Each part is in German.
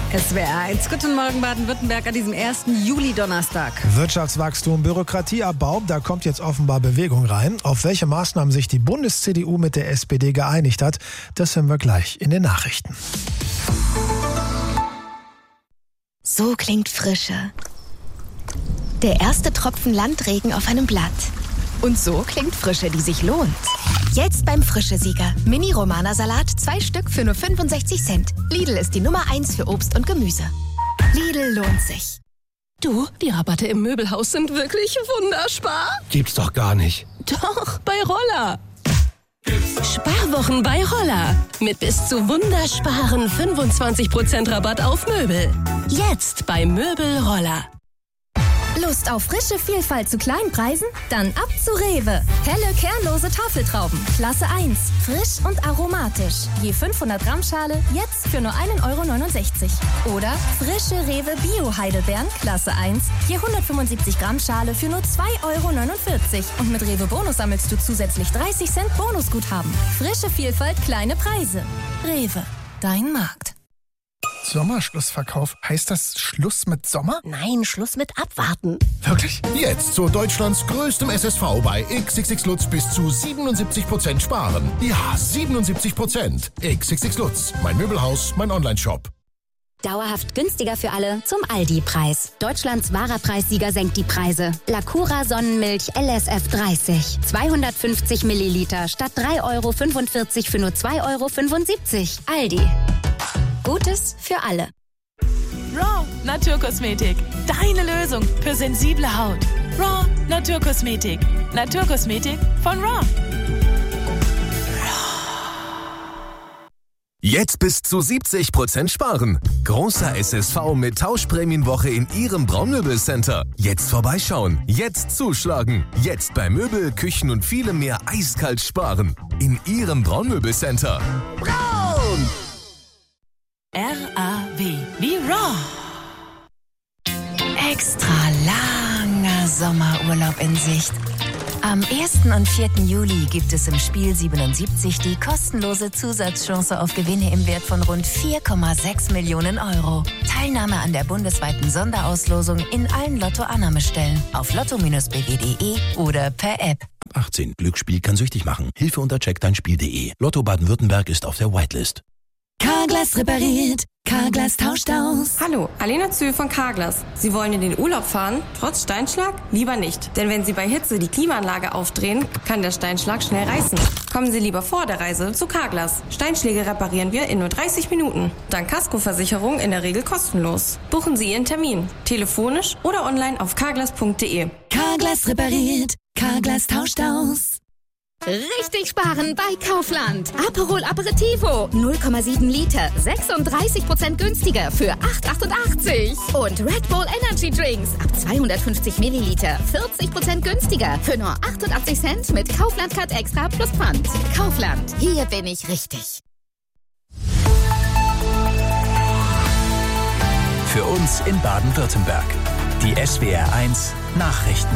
SWR 1. Guten Morgen Baden-Württemberg an diesem 1. Juli-Donnerstag. Wirtschaftswachstum, Bürokratieabbau, da kommt jetzt offenbar Bewegung rein. Auf welche Maßnahmen sich die Bundes-CDU mit der SPD geeinigt hat, das hören wir gleich in den Nachrichten. So klingt Frische. Der erste Tropfen Landregen auf einem Blatt. Und so klingt Frische, die sich lohnt. Jetzt beim Frische-Sieger. Mini-Romana-Salat, 2 Stück für nur 65 Cent. Lidl ist die Nummer 1 für Obst und Gemüse. Lidl lohnt sich. Du, die Rabatte im Möbelhaus sind wirklich wunderspar. Gibt's doch gar nicht. Doch, bei Roller. Sparwochen bei Roller. Mit bis zu wundersparen 25% Rabatt auf Möbel. Jetzt bei Möbel Roller. Lust auf frische Vielfalt zu kleinen Preisen? Dann ab zu Rewe. Helle, kernlose Tafeltrauben. Klasse 1. Frisch und aromatisch. Je 500 Gramm Schale, jetzt für nur 1,69 €. Oder frische Rewe Bio-Heidelbeeren. Klasse 1. Je 175 Gramm Schale für nur 2,49 €. Und mit Rewe Bonus sammelst du zusätzlich 30 Cent Bonusguthaben. Frische Vielfalt, kleine Preise. Rewe. Dein Markt. Sommerschlussverkauf. Heißt das Schluss mit Sommer? Nein, Schluss mit Abwarten. Wirklich? Jetzt zu Deutschlands größtem SSV bei XXX Lutz bis zu 77% sparen. Ja, 77%. XXX Lutz. Mein Möbelhaus, mein Onlineshop. Dauerhaft günstiger für alle zum Aldi-Preis. Deutschlands wahrer Preissieger senkt die Preise. Lacura Sonnenmilch LSF 30. 250 Milliliter statt 3,45 € für nur 2,75 €. Aldi. Gutes für alle. Raw Naturkosmetik. Deine Lösung für sensible Haut. Raw Naturkosmetik. Naturkosmetik von Raw. Jetzt bis zu 70% sparen. Großer SSV mit Tauschprämienwoche in Ihrem Braunmöbelcenter. Jetzt vorbeischauen. Jetzt zuschlagen. Jetzt bei Möbel, Küchen und vielem mehr eiskalt sparen. In Ihrem Braunmöbelcenter. Braun! R-A-W wie Raw. Extra langer Sommerurlaub in Sicht. Am 1. und 4. Juli gibt es im Spiel 77 die kostenlose Zusatzchance auf Gewinne im Wert von rund 4,6 Millionen €. Teilnahme an der bundesweiten Sonderauslosung in allen Lotto-Annahmestellen auf lotto-bw.de oder per App. 18. Glücksspiel kann süchtig machen. Hilfe unter checkdeinspiel.de. Lotto Baden-Württemberg ist auf der Whitelist. Carglass repariert. Carglass tauscht aus. Hallo, Alena Zühl von Carglass. Sie wollen in den Urlaub fahren, trotz Steinschlag? Lieber nicht. Denn wenn Sie bei Hitze die Klimaanlage aufdrehen, kann der Steinschlag schnell reißen. Kommen Sie lieber vor der Reise zu Carglass. Steinschläge reparieren wir in nur 30 Minuten. Dank Kaskoversicherung in der Regel kostenlos. Buchen Sie Ihren Termin. Telefonisch oder online auf carglass.de. Carglass repariert. Carglass tauscht aus. Richtig sparen bei Kaufland. Aperol Aperitivo 0,7 Liter, 36% günstiger für 8,88 €. Und Red Bull Energy Drinks ab 250 Milliliter, 40% günstiger für nur 88 Cent mit Kaufland Card Extra plus Pfand. Kaufland, hier bin ich richtig. Für uns in Baden-Württemberg. Die SWR 1 Nachrichten.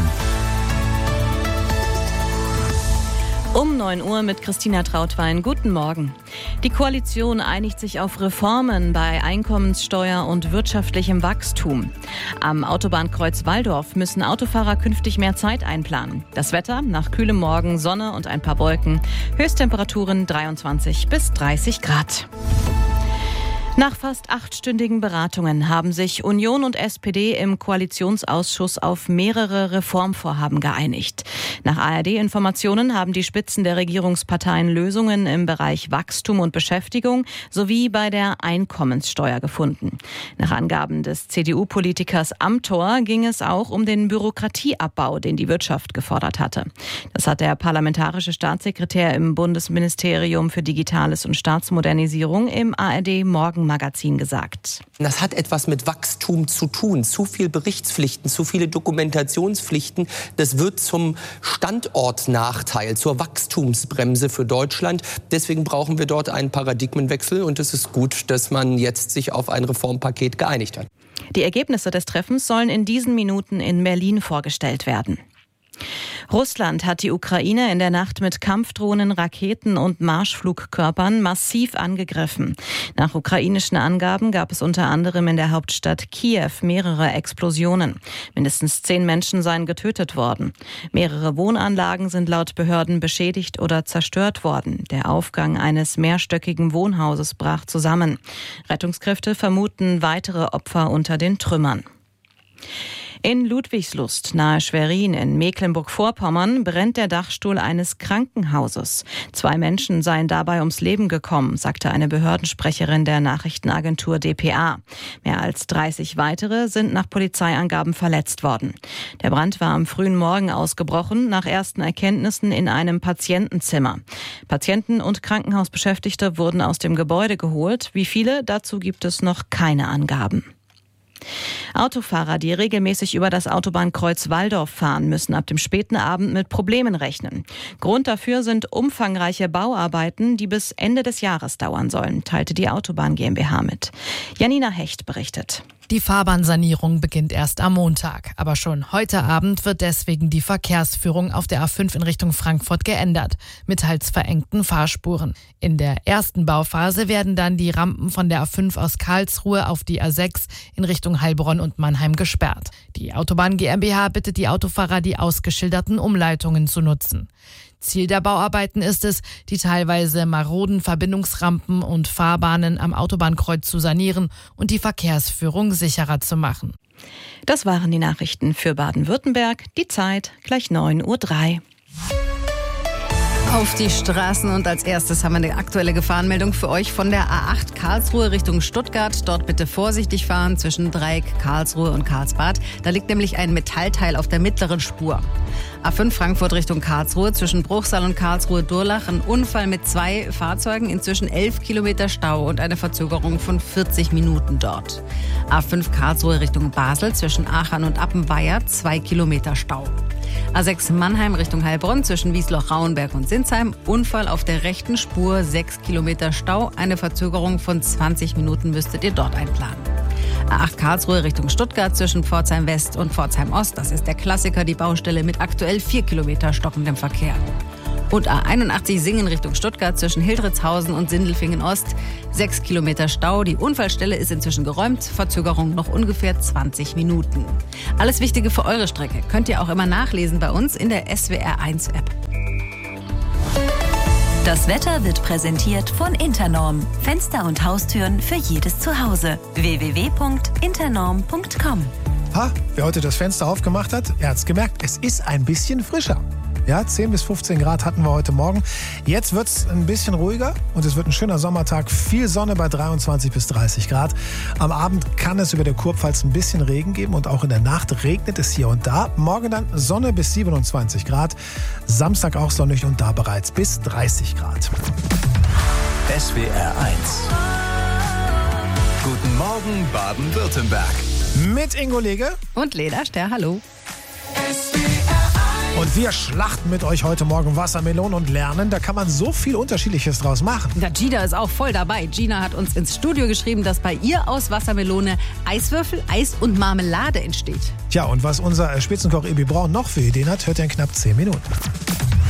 Um 9 Uhr mit Christina Trautwein. Guten Morgen. Die Koalition einigt sich auf Reformen bei Einkommenssteuer und wirtschaftlichem Wachstum. Am Autobahnkreuz Walldorf müssen Autofahrer künftig mehr Zeit einplanen. Das Wetter: nach kühlem Morgen Sonne und ein paar Wolken. Höchsttemperaturen 23 bis 30 Grad. Nach fast 8-stündigen Beratungen haben sich Union und SPD im Koalitionsausschuss auf mehrere Reformvorhaben geeinigt. Nach ARD-Informationen haben die Spitzen der Regierungsparteien Lösungen im Bereich Wachstum und Beschäftigung sowie bei der Einkommenssteuer gefunden. Nach Angaben des CDU-Politikers Amthor ging es auch um den Bürokratieabbau, den die Wirtschaft gefordert hatte. Das hat der parlamentarische Staatssekretär im Bundesministerium für Digitales und Staatsmodernisierung im ARD-Morgenmagazin gesagt. Das hat etwas mit Wachstum zu tun. Zu viel Berichtspflichten, zu viele Dokumentationspflichten. Das wird zum Standortnachteil, zur Wachstumsbremse für Deutschland. Deswegen brauchen wir dort einen Paradigmenwechsel. Und es ist gut, dass man jetzt sich auf ein Reformpaket geeinigt hat. Die Ergebnisse des Treffens sollen in diesen Minuten in Berlin vorgestellt werden. Russland hat die Ukraine in der Nacht mit Kampfdrohnen, Raketen und Marschflugkörpern massiv angegriffen. Nach ukrainischen Angaben gab es unter anderem in der Hauptstadt Kiew mehrere Explosionen. Mindestens 10 Menschen seien getötet worden. Mehrere Wohnanlagen sind laut Behörden beschädigt oder zerstört worden. Der Aufgang eines mehrstöckigen Wohnhauses brach zusammen. Rettungskräfte vermuten weitere Opfer unter den Trümmern. In Ludwigslust nahe Schwerin in Mecklenburg-Vorpommern brennt der Dachstuhl eines Krankenhauses. 2 Menschen seien dabei ums Leben gekommen, sagte eine Behördensprecherin der Nachrichtenagentur dpa. Mehr als 30 weitere sind nach Polizeiangaben verletzt worden. Der Brand war am frühen Morgen ausgebrochen, nach ersten Erkenntnissen in einem Patientenzimmer. Patienten und Krankenhausbeschäftigte wurden aus dem Gebäude geholt. Wie viele? Dazu gibt es noch keine Angaben. Autofahrer, die regelmäßig über das Autobahnkreuz Walldorf fahren, müssen ab dem späten Abend mit Problemen rechnen. Grund dafür sind umfangreiche Bauarbeiten, die bis Ende des Jahres dauern sollen, teilte die Autobahn GmbH mit. Janina Hecht berichtet. Die Fahrbahnsanierung beginnt erst am Montag. Aber schon heute Abend wird deswegen die Verkehrsführung auf der A5 in Richtung Frankfurt geändert, mit teils verengten Fahrspuren. In der ersten Bauphase werden dann die Rampen von der A5 aus Karlsruhe auf die A6 in Richtung Heilbronn und Mannheim gesperrt. Die Autobahn GmbH bittet die Autofahrer, die ausgeschilderten Umleitungen zu nutzen. Ziel der Bauarbeiten ist es, die teilweise maroden Verbindungsrampen und Fahrbahnen am Autobahnkreuz zu sanieren und die Verkehrsführung sicherer zu machen. Das waren die Nachrichten für Baden-Württemberg. Die Zeit gleich 9:03 Uhr. Auf die Straßen und als erstes haben wir eine aktuelle Gefahrenmeldung für euch von der A8 Karlsruhe Richtung Stuttgart. Dort bitte vorsichtig fahren zwischen Dreieck, Karlsruhe und Karlsbad. Da liegt nämlich ein Metallteil auf der mittleren Spur. A5 Frankfurt Richtung Karlsruhe zwischen Bruchsal und Karlsruhe-Durlach. Ein Unfall mit 2 Fahrzeugen, inzwischen 11 Kilometer Stau und eine Verzögerung von 40 Minuten dort. A5 Karlsruhe Richtung Basel zwischen Aachen und Appenweier 2 Kilometer Stau. A6 Mannheim Richtung Heilbronn zwischen Wiesloch-Rauenberg und Sinsheim. Unfall auf der rechten Spur, 6 Kilometer Stau. Eine Verzögerung von 20 Minuten müsstet ihr dort einplanen. A8 Karlsruhe Richtung Stuttgart zwischen Pforzheim West und Pforzheim Ost. Das ist der Klassiker, die Baustelle mit aktuell 4 Kilometer stockendem Verkehr. Und A81 Singen Richtung Stuttgart zwischen Hildritzhausen und Sindelfingen Ost. 6 Kilometer Stau. Die Unfallstelle ist inzwischen geräumt. Verzögerung noch ungefähr 20 Minuten. Alles Wichtige für eure Strecke könnt ihr auch immer nachlesen bei uns in der SWR1 App. Das Wetter wird präsentiert von Internorm. Fenster und Haustüren für jedes Zuhause. www.internorm.com. Wer heute das Fenster aufgemacht hat, er hat's gemerkt, es ist ein bisschen frischer. Ja, 10 bis 15 Grad hatten wir heute Morgen. Jetzt wird es ein bisschen ruhiger und es wird ein schöner Sommertag. Viel Sonne bei 23 bis 30 Grad. Am Abend kann es über der Kurpfalz ein bisschen Regen geben und auch in der Nacht regnet es hier und da. Morgen dann Sonne bis 27 Grad. Samstag auch sonnig und da bereits bis 30 Grad. SWR 1. Guten Morgen Baden-Württemberg. Mit Ingo Lege und Leda Ster. Hallo. Und wir schlachten mit euch heute Morgen Wassermelonen und lernen, da kann man so viel Unterschiedliches draus machen. Ja, Gina ist auch voll dabei. Gina hat uns ins Studio geschrieben, dass bei ihr aus Wassermelone Eiswürfel, Eis und Marmelade entsteht. Tja, und was unser Spitzenkoch Ebi Braun noch für Ideen hat, hört ihr in knapp 10 Minuten.